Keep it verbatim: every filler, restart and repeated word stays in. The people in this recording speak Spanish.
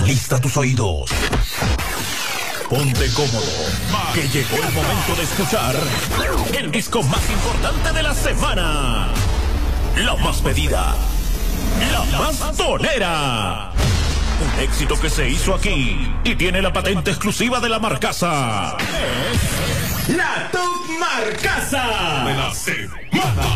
Alista tus oídos. Ponte cómodo, que llegó el momento de escuchar el disco más importante de la semana. La más pedida, la más tolera. Un éxito que se hizo aquí y tiene la patente exclusiva de la Marcasa. Es la Top Marcasa de la semana.